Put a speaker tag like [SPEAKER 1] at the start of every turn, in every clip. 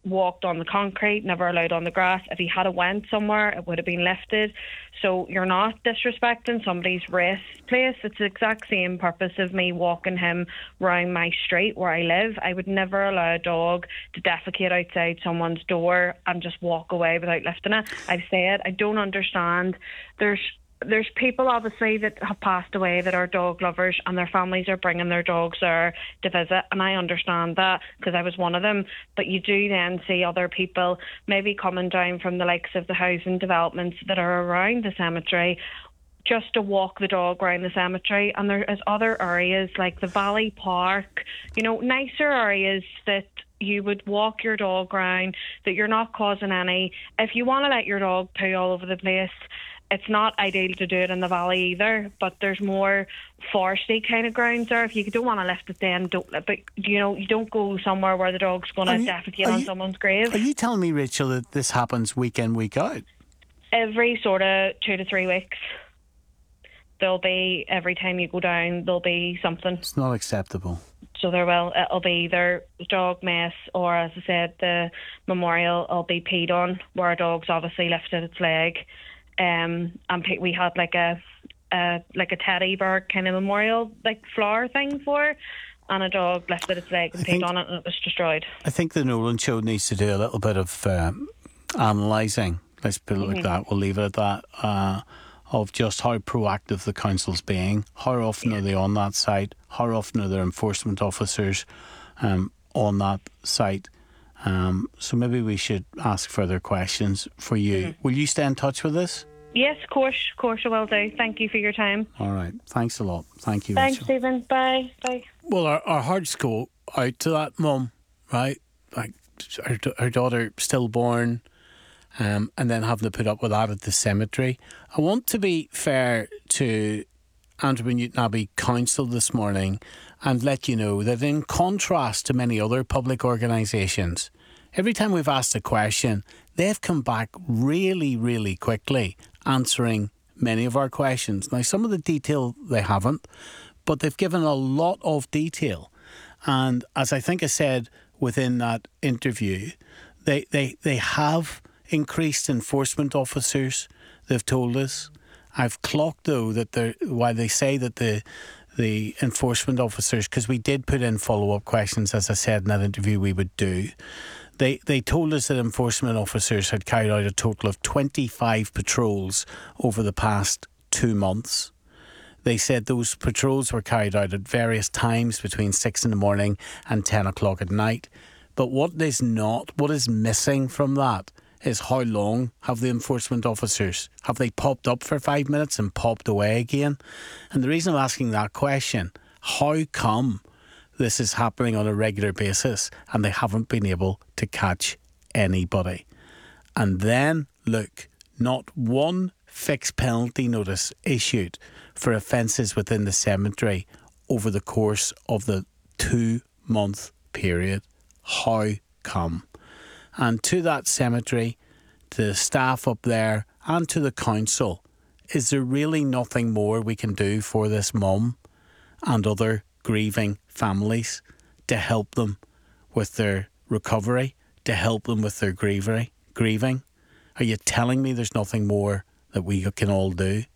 [SPEAKER 1] walked on the concrete, never allowed on the grass. If he had went somewhere, it would have been lifted. So you're not disrespecting somebody's race place. It's the exact same purpose of me walking him round my street where I live. I would never allow a dog to defecate outside someone's door and just walk away without lifting it. I've said I don't understand. There's people obviously that have passed away that are dog lovers and their families are bringing their dogs there to visit, and I understand that because I was one of them. But you do then see other people maybe coming down from the likes of the housing developments that are around the cemetery just to walk the dog around the cemetery. And there is other areas like the Valley Park, nicer areas that you would walk your dog around, that you're not causing any. If you want to let your dog poo all over the place, it's not ideal to do it in the valley either, but there's more foresty kind of grounds there. If you don't want to lift it, then don't. But you don't go somewhere where the dog's going to defecate on someone's grave.
[SPEAKER 2] Are you telling me, Rachel, that this happens week in, week out?
[SPEAKER 1] Every sort of 2 to 3 weeks. There'll be, every time you go down, there'll be something.
[SPEAKER 2] It's not acceptable. So
[SPEAKER 1] it'll be either dog mess or, as I said, the memorial will be peed on, where a dog's obviously lifted its leg. And we had like a teddy bear kind of memorial, like flower thing for, and a dog lifted its leg and peed on it and it was destroyed.
[SPEAKER 2] I think the Nolan Show needs to do a little bit of analysing, let's put it like that, we'll leave it at that, of just how proactive the council's being. How often are they on that site? How often are there enforcement officers on that site? So maybe we should ask further questions for you. Will you stay in touch with us?
[SPEAKER 1] Yes, of course I will do. Thank you for your time.
[SPEAKER 2] All right. Thanks a lot. Thank you,
[SPEAKER 1] Thanks,
[SPEAKER 2] Rachel.
[SPEAKER 1] Stephen. Bye.
[SPEAKER 2] Well, our hearts go out to that mum, right? Like her daughter stillborn, and then having to put up with that at the cemetery. I want to be fair to Antrim and Newton Abbey Council this morning and let you know that in contrast to many other public organisations, every time we've asked a question, they've come back really, really quickly answering many of our questions. Now, some of the detail they haven't, but they've given a lot of detail. And as I think I said within that interview, they have increased enforcement officers, they've told us. I've clocked, though, that while they say that the enforcement officers, because we did put in follow-up questions, as I said in that interview we would do, they told us that enforcement officers had carried out a total of 25 patrols over the past 2 months. They said those patrols were carried out at various times between 6 in the morning and 10 o'clock at night. But what is missing from that is how long have the enforcement officers, have they popped up for 5 minutes and popped away again? And the reason I'm asking that question, how come this is happening on a regular basis and they haven't been able to catch anybody? And then, look, not one fixed penalty notice issued for offences within the cemetery over the course of the 2-month period. How come? And to that cemetery, to the staff up there and to the council, is there really nothing more we can do for this mum and other grieving families to help them with their recovery, to help them with their grieving? Are you telling me there's nothing more that we can all do?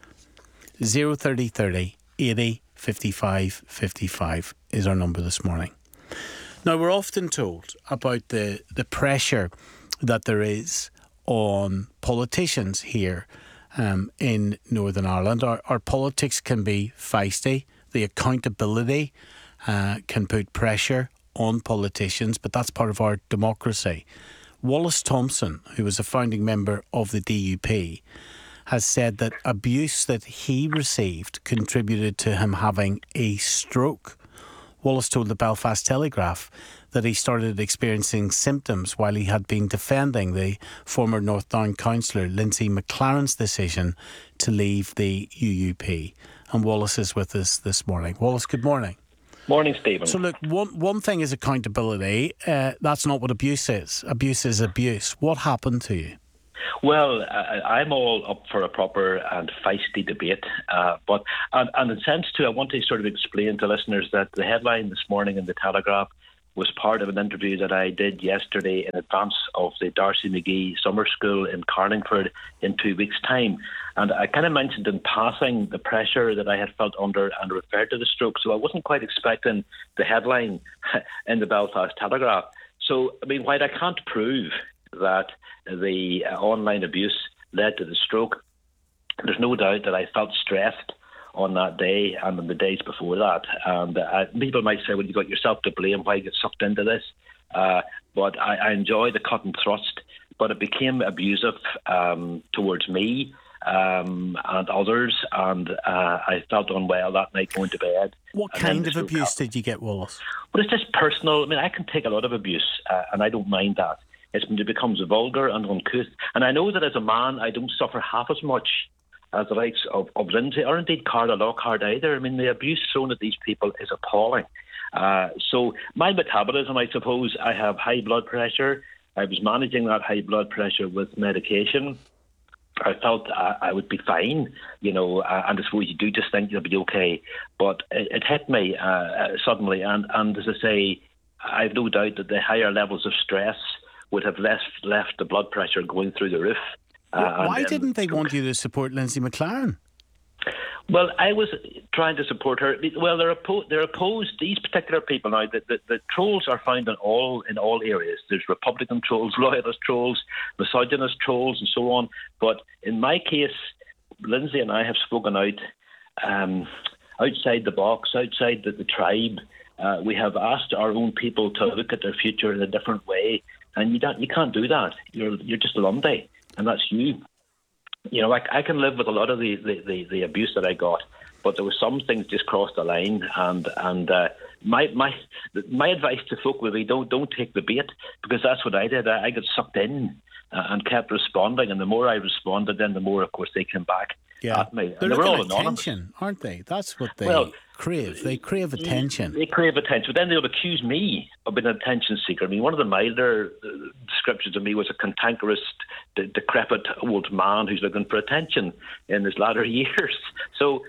[SPEAKER 2] 030 30 80 55 55 is our number this morning. Now, we're often told about the pressure that there is on politicians here in Northern Ireland. Our politics can be feisty. The accountability can put pressure on politicians, but that's part of our democracy. Wallace Thompson, who was a founding member of the DUP, has said that abuse that he received contributed to him having a stroke. Wallace told the Belfast Telegraph that he started experiencing symptoms while he had been defending the former North Down councillor Lindsay McLaren's decision to leave the UUP. And Wallace is with us this morning. Wallace, good morning.
[SPEAKER 3] Morning, Stephen.
[SPEAKER 2] So look, one thing is accountability. That's not what abuse is. Abuse is abuse. What happened to you?
[SPEAKER 3] Well, I'm all up for a proper and feisty debate, but in a sense too, I want to sort of explain to listeners that the headline this morning in the Telegraph was part of an interview that I did yesterday in advance of the Darcy McGee Summer School in Carlingford in 2 weeks' time. And I kind of mentioned in passing the pressure that I had felt under and referred to the stroke. So I wasn't quite expecting the headline in the Belfast Telegraph. So, I mean, while I can't prove that the online abuse led to the stroke, there's no doubt that I felt stressed on that day and on the days before that. And people might say, well, you got yourself to blame, why you get sucked into this? But I enjoy the cut and thrust, but it became abusive towards me and others, and I felt unwell that night going to bed.
[SPEAKER 2] What kind of abuse did you get, Wallace?
[SPEAKER 3] Well, it's just personal. I mean, I can take a lot of abuse, and I don't mind that. It's when it becomes vulgar and uncouth. And I know that as a man, I don't suffer half as much as the likes of Lindsay, or indeed Carla Lockhart either. I mean, the abuse thrown at these people is appalling. So my metabolism, I suppose, I have high blood pressure. I was managing that high blood pressure with medication. I felt I would be fine, and I suppose you do just think you'll be okay. But it hit me suddenly, and as I say, I've no doubt that the higher levels of stress would have left the blood pressure going through the roof.
[SPEAKER 2] Why didn't they want you to support Lindsay McLaren?
[SPEAKER 3] Well, I was trying to support her. Well, they're opposed. These particular people now. The trolls are found in all areas. There's Republican trolls, loyalist trolls, misogynist trolls, and so on. But in my case, Lindsay and I have spoken out outside the box, outside the tribe. We have asked our own people to look at their future in a different way, and you can't do that. You're just a Lundy, and that's you. I can live with a lot of the abuse that I got, but there were some things just crossed the line, and my advice to folk would be don't take the bait, because that's what I did. I got sucked in and kept responding, and the more I responded, then the more, of course, they came back at me.
[SPEAKER 2] They're
[SPEAKER 3] they were all
[SPEAKER 2] looking at
[SPEAKER 3] anonymous.
[SPEAKER 2] attention, aren't they? That's what they crave. They crave attention.
[SPEAKER 3] They crave attention. But then they would accuse me of being an attention seeker. I mean, one of the milder descriptions of me was a cantankerous, decrepit old man who's looking for attention in his latter years. So,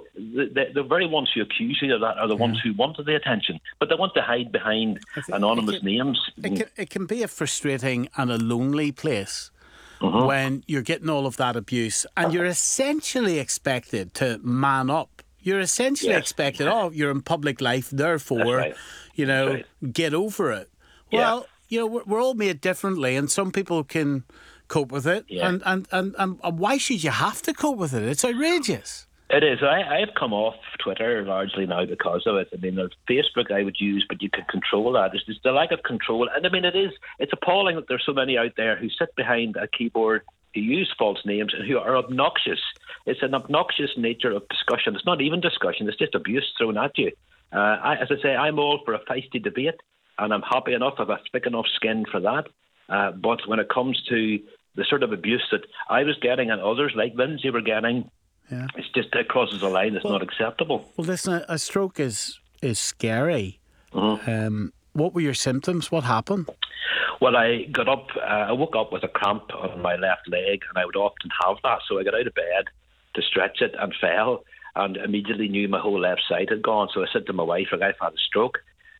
[SPEAKER 3] the very ones who accuse you of that are the ones who wanted the attention. But they want to hide behind anonymous names.
[SPEAKER 2] It can be a frustrating and a lonely place. When you're getting all of that abuse and you're essentially expected to man up. You're essentially expected, you're in public life, therefore, get over it. Well, we're all made differently, and some people can cope with it. Yeah. And why should you have to cope with it? It's outrageous.
[SPEAKER 3] It is. I've come off Twitter largely now because of it. I mean, there's Facebook I would use, but you can control that. It's just the lack of control. And I mean, it's appalling that there's so many out there who sit behind a keyboard, who use false names, and who are obnoxious. It's an obnoxious nature of discussion. It's not even discussion. It's just abuse thrown at you. As I say, I'm all for a feisty debate, and I'm happy enough, I have a thick enough skin for that. But when it comes to the sort of abuse that I was getting and others like Lindsay were getting, it's just, it crosses a line that's not acceptable.
[SPEAKER 2] Well, listen, a stroke is scary. What were your symptoms? What happened?
[SPEAKER 3] Well, I woke up with a cramp on my left leg, and I would often have that. So I got out of bed to stretch it and fell, and immediately knew my whole left side had gone. So I said to my wife, I've had a stroke.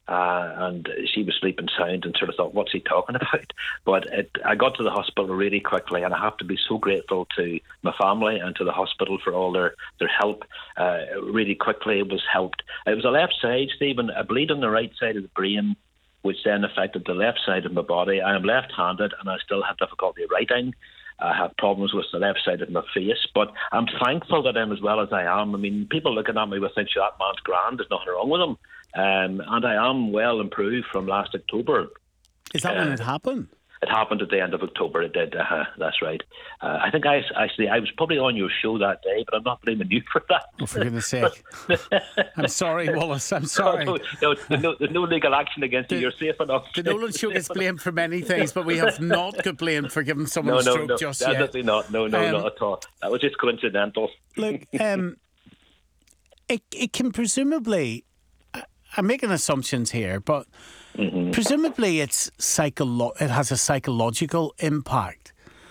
[SPEAKER 3] And she was sleeping sound and sort of thought, what's he talking about? But I got to the hospital really quickly, and I have to be so grateful to my family and to the hospital for all their help. Really quickly it was helped. It was a left side, Stephen, a bleed on the right side of the brain, which then affected the left side of my body. I am left-handed, and I still have difficulty writing. I have problems with the left side of my face, but I'm thankful that I'm as well as I am. I mean, people looking at me will think, that man's grand, there's nothing wrong with him. And I am well improved from last October.
[SPEAKER 2] Is that when it happened?
[SPEAKER 3] It happened at the end of October, it did. That's right. I think I was probably on your show that day, but I'm not blaming you for that.
[SPEAKER 2] Oh, for goodness sake. I'm sorry, Wallace, I'm sorry.
[SPEAKER 3] No, there's no legal action against you. You're safe enough.
[SPEAKER 2] The Nolan Show gets blamed for many things, but we have not got blamed for giving someone a stroke just yet.
[SPEAKER 3] Definitely not. No, not at all. That was just coincidental.
[SPEAKER 2] Look, it can presumably... I'm making assumptions here, but presumably it has a psychological impact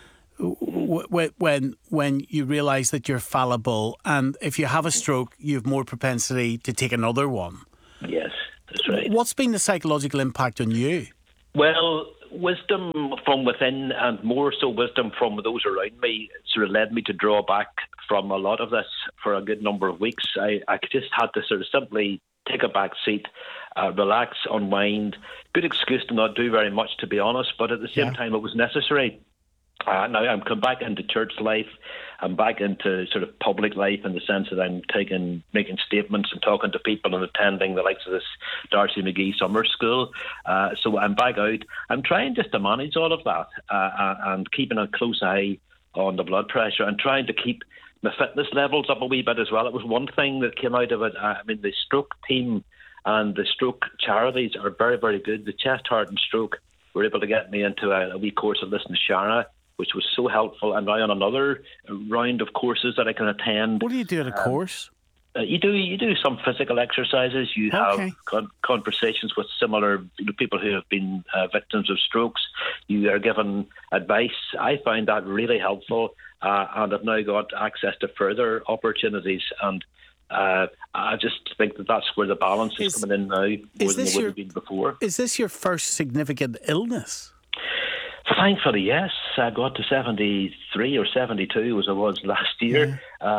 [SPEAKER 2] when you realise that you're fallible, and if you have a stroke, you have more propensity to take another one.
[SPEAKER 3] Yes, That's right.
[SPEAKER 2] What's been the psychological impact on you?
[SPEAKER 3] Well, wisdom from within and more so wisdom from those around me sort of led me to draw back from a lot of this for a good number of weeks. I just had to sort of simply take a back seat, relax, unwind. Good excuse to not do very much, to be honest, but at the same time it was necessary. Now I'm come back into church life. I'm back into sort of public life in the sense that I'm making statements and talking to people and attending the likes of this Darcy McGee summer school. So I'm back out. I'm trying just to manage all of that and keeping a close eye on the blood pressure and trying to keep my fitness levels up a wee bit as well. It was one thing that came out of it. I mean, the stroke team and the stroke charities are very, very good. The Chest, Heart and Stroke were able to get me into a wee course of Listen to Shara, which was so helpful. I'm now on another round of courses that I can attend.
[SPEAKER 2] What do you do at a course?
[SPEAKER 3] You do some physical exercises. You have conversations with similar people who have been victims of strokes. You are given advice. I find that really helpful, and I've now got access to further opportunities. And I just think that that's where the balance is coming in now more than it would have been before.
[SPEAKER 2] Is this your first significant illness?
[SPEAKER 3] Thankfully, yes. I got to 73 or 72 as I was last year.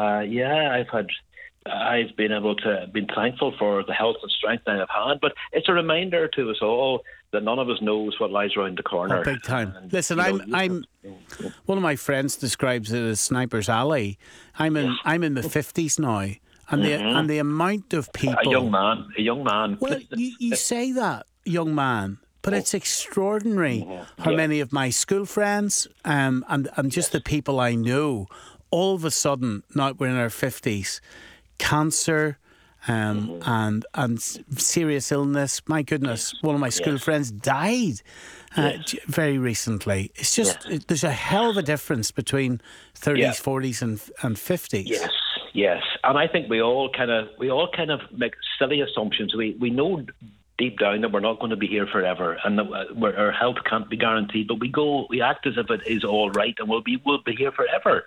[SPEAKER 3] I've been thankful for the health and strength I have had, but it's a reminder to us all that none of us knows what lies around the corner.
[SPEAKER 2] Oh, big time. And, listen, I'm one of my friends describes it as Sniper's Alley. I'm in my 50s now, and the amount of people,
[SPEAKER 3] a young man.
[SPEAKER 2] Well, you say that, young man. But it's extraordinary how many of my school friends and just the people I know, all of a sudden, now we're in our 50s, cancer and serious illness. My goodness, one of my school friends died very recently. It's just, there's a hell of a difference between 30s, 40s and 50s.
[SPEAKER 3] Yes. And I think we all kind of make silly assumptions. We know deep down that we're not going to be here forever and that our health can't be guaranteed, but we act as if it is all right and we'll be here forever.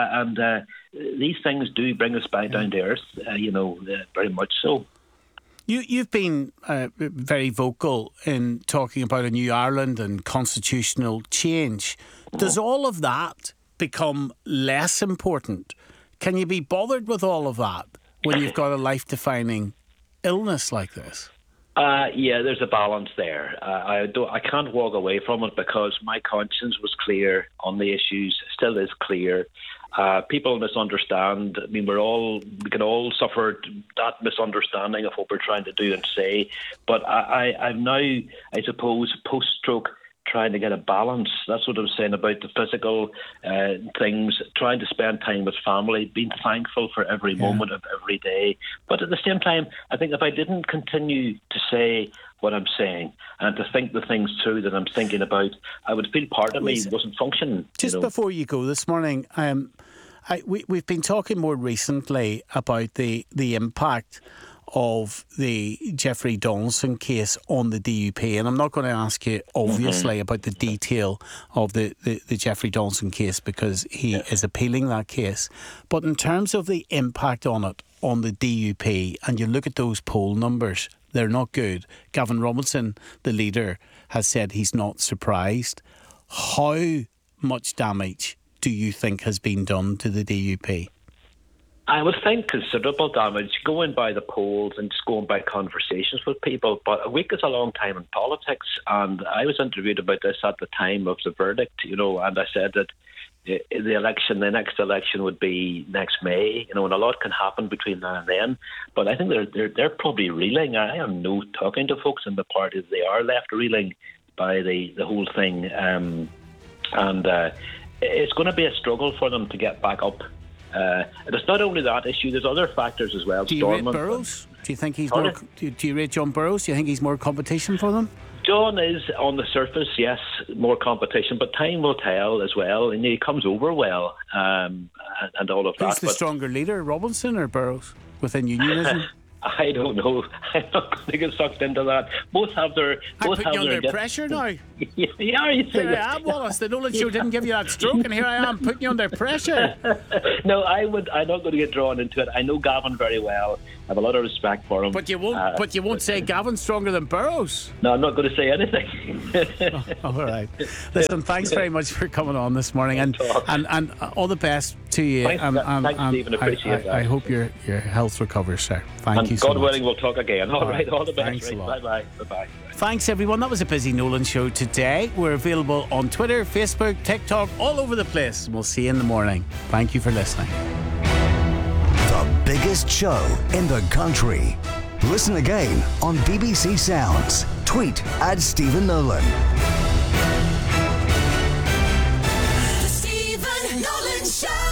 [SPEAKER 3] These things do bring us back down to earth, very much so.
[SPEAKER 2] You've been very vocal in talking about a new Ireland and constitutional change. Does all of that become less important? Can you be bothered with all of that when you've got a life-defining illness like this?
[SPEAKER 3] There's a balance there. I can't walk away from it because my conscience was clear on the issues, still is clear. People misunderstand. I mean, we can all suffer that misunderstanding of what we're trying to do and say. But I'm now, I suppose, post-stroke, trying to get a balance. That's what I'm saying about the physical things, trying to spend time with family, being thankful for every moment of every day. But at the same time, I think if I didn't continue to say what I'm saying and to think the things through that I'm thinking about, I would feel part of me wasn't functioning.
[SPEAKER 2] Just before you go this morning, we've been talking more recently about the impact of the Jeffrey Donaldson case on the DUP, and I'm not going to ask you obviously about the detail of the Jeffrey Donaldson case because he is appealing that case, but in terms of the impact on it on the DUP, and you look at those poll numbers, they're not good. Gavin Robinson, the leader, has said he's not surprised. How much damage do you think has been done to the DUP?
[SPEAKER 3] I would think considerable damage, going by the polls and just going by conversations with people. But a week is a long time in politics, and I was interviewed about this at the time of the verdict, and I said that the next election would be next May, and a lot can happen between now and then. But I think they're probably reeling. I am talking to folks in the party, they are left reeling by the whole thing, and it's going to be a struggle for them to get back up. It's not only that issue, there's other factors as well.
[SPEAKER 2] Do you rate Burrows? Do you think he's more? Do you rate John Burrows? Do you think he's more competition for them?
[SPEAKER 3] John is, on the surface, yes, more competition, but time will tell as well, and he comes over well, and all of that.
[SPEAKER 2] Who's the stronger leader, Robinson or Burrows, within unionism?
[SPEAKER 3] I don't know. I'm not going to get sucked into that. Both have their.
[SPEAKER 2] I'm putting you under pressure now.
[SPEAKER 3] Yeah,
[SPEAKER 2] here I am, Wallace. The knowledge show didn't give you that stroke, and here I am putting you under pressure.
[SPEAKER 3] No, I'm not going to get drawn into it. I know Gavin very well. have a lot of respect for him.
[SPEAKER 2] But you won't. But you won't say Gavin's stronger than Burrows.
[SPEAKER 3] No, I'm not going to say anything.
[SPEAKER 2] All right. Listen, thanks very much for coming on this morning, and all the best to you.
[SPEAKER 3] Thanks, Stephen. Appreciate that.
[SPEAKER 2] I hope your health recovers, sir. Thank you so
[SPEAKER 3] God
[SPEAKER 2] much.
[SPEAKER 3] willing, we'll talk again. All right. All the best.
[SPEAKER 2] Thanks a lot.
[SPEAKER 3] Bye bye.
[SPEAKER 2] Thanks, everyone. That was a busy Nolan show today. We're available on Twitter, Facebook, TikTok, all over the place. We'll see you in the morning. Thank you for listening.
[SPEAKER 4] The biggest show in the country. Listen again on BBC Sounds. Tweet at Stephen Nolan.
[SPEAKER 5] The Stephen Nolan Show.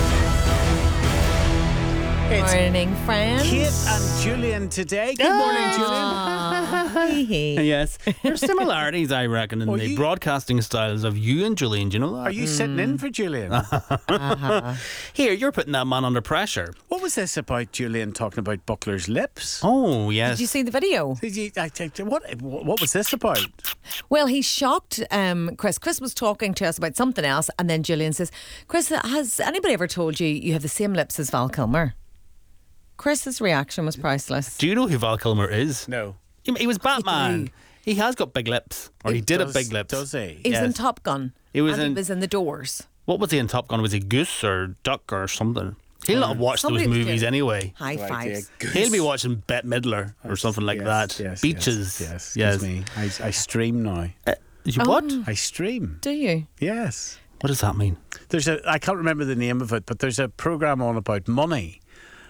[SPEAKER 2] It's
[SPEAKER 6] Morning, friends.
[SPEAKER 2] Kate and Julian today. Good morning, Julian.
[SPEAKER 7] Yes. There's similarities, I reckon, in the broadcasting styles of you and Julian. Do you know that?
[SPEAKER 2] Are you sitting in for Julian?
[SPEAKER 7] Here, you're putting that man under pressure.
[SPEAKER 2] What was this about Julian talking about Buckler's lips?
[SPEAKER 7] Oh, yes.
[SPEAKER 6] Did you see the video?
[SPEAKER 2] What was this about?
[SPEAKER 6] Well, he shocked Chris. Chris was talking to us about something else, and then Julian says, Chris, has anybody ever told you have the same lips as Val Kilmer? Chris's reaction was priceless.
[SPEAKER 7] Do you know who Val Kilmer is?
[SPEAKER 2] No.
[SPEAKER 7] He was Batman. He has got big lips. Or he did have big lips.
[SPEAKER 2] Does he?
[SPEAKER 6] He was in
[SPEAKER 7] Yes.
[SPEAKER 6] Top Gun.
[SPEAKER 7] He was
[SPEAKER 6] and
[SPEAKER 7] in-
[SPEAKER 6] he was in The Doors.
[SPEAKER 7] What was he in Top Gun? Was he Goose or Duck or something? He'll not watch
[SPEAKER 6] Somebody
[SPEAKER 7] those
[SPEAKER 6] was
[SPEAKER 7] movies
[SPEAKER 6] doing-
[SPEAKER 7] anyway.
[SPEAKER 6] High
[SPEAKER 2] Right,
[SPEAKER 6] fives.
[SPEAKER 2] yeah,
[SPEAKER 7] He'll be watching Bette Midler or something like that.
[SPEAKER 2] Yes,
[SPEAKER 7] Beaches.
[SPEAKER 2] Yes.
[SPEAKER 7] Yes.
[SPEAKER 2] Excuse me. I stream now.
[SPEAKER 7] What?
[SPEAKER 2] I stream.
[SPEAKER 6] Do you?
[SPEAKER 2] Yes.
[SPEAKER 7] What does that mean?
[SPEAKER 2] I can't remember the name of it, but there's a program on about money.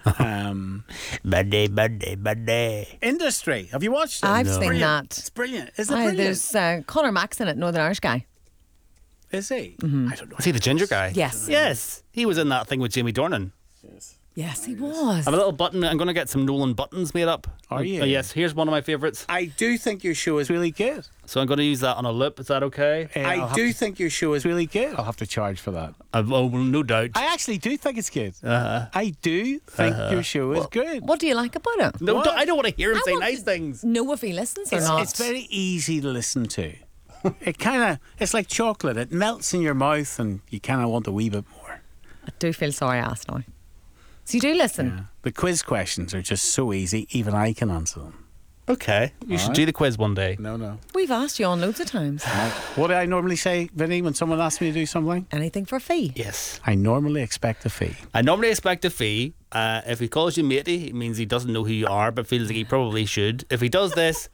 [SPEAKER 7] Monday.
[SPEAKER 2] Industry. Have you watched it?
[SPEAKER 6] I've seen
[SPEAKER 2] Brilliant.
[SPEAKER 6] that.
[SPEAKER 2] It's brilliant. Is it
[SPEAKER 6] Aye,
[SPEAKER 2] brilliant?
[SPEAKER 6] there's Conor Max in it, Northern Irish guy.
[SPEAKER 2] Is he? I don't know.
[SPEAKER 7] Was he the ginger guy?
[SPEAKER 6] Yes.
[SPEAKER 7] Yes. He was in that thing with Jamie Dornan.
[SPEAKER 6] Yes, he was.
[SPEAKER 7] I have a little button. I'm going to get some Nolan buttons made up.
[SPEAKER 2] Are you?
[SPEAKER 7] Yes. Here's one of my favourites.
[SPEAKER 2] I do think your show is really good.
[SPEAKER 7] So I'm going to use that on a loop. Is that okay?
[SPEAKER 2] I do think your show is really good. I'll have to charge for that.
[SPEAKER 7] Oh, well, no doubt.
[SPEAKER 2] I actually do think it's good. I do think your show is good.
[SPEAKER 6] What do you like about it?
[SPEAKER 7] No,
[SPEAKER 2] What?
[SPEAKER 7] I don't want to hear him
[SPEAKER 6] I
[SPEAKER 7] say
[SPEAKER 6] want
[SPEAKER 7] nice
[SPEAKER 6] to
[SPEAKER 7] things.
[SPEAKER 6] know if he listens or not.
[SPEAKER 2] It's very easy to listen to. It's like chocolate. It melts in your mouth and you kind of want a wee bit more.
[SPEAKER 6] I do feel sorry I asked now. So you do listen?
[SPEAKER 2] Yeah. The quiz questions are just so easy, even I can answer them.
[SPEAKER 7] Okay. You should do the quiz one day.
[SPEAKER 2] No.
[SPEAKER 6] We've asked you on loads of times.
[SPEAKER 2] What do I normally say, Vinny, when someone asks me to do something?
[SPEAKER 6] Anything for a fee?
[SPEAKER 7] Yes.
[SPEAKER 2] I normally expect a fee.
[SPEAKER 7] I normally expect a fee. If he calls you matey, it means he doesn't know who you are, but feels like he probably should. If he does this,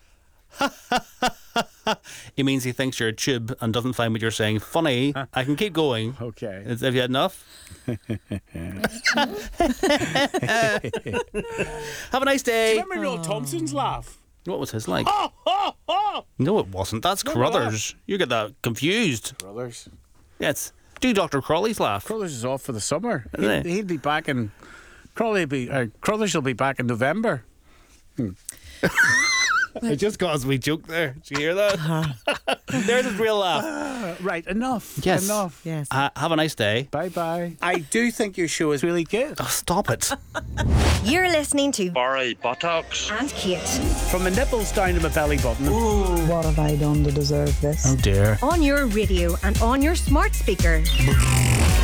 [SPEAKER 7] it means he thinks you're a tube and doesn't find what you're saying funny. I can keep going.
[SPEAKER 2] Okay.
[SPEAKER 7] Have you had enough? Have a nice day.
[SPEAKER 2] Remember Noel Thompson's laugh?
[SPEAKER 7] What was his like? No, it wasn't. That's Crothers. You get that confused.
[SPEAKER 2] Brothers.
[SPEAKER 7] Yes. Do Dr. Crawley's laugh.
[SPEAKER 2] Crothers is off for the summer.
[SPEAKER 7] Isn't he?
[SPEAKER 2] He'll be back in. Crothers will be back in November.
[SPEAKER 7] It just caused me joke there. Did you hear that? There's his real laugh.
[SPEAKER 2] Right, enough.
[SPEAKER 7] Yes.
[SPEAKER 2] Enough.
[SPEAKER 6] Yes.
[SPEAKER 7] Have a nice day.
[SPEAKER 2] Bye bye. I do think your show is really good.
[SPEAKER 7] Oh, stop it.
[SPEAKER 8] You're listening to
[SPEAKER 9] Barry Buttocks.
[SPEAKER 8] and Kate
[SPEAKER 2] From the nipples down to my belly button.
[SPEAKER 10] What have I done to deserve this?
[SPEAKER 7] Oh dear.
[SPEAKER 8] on your radio and on your smart speaker.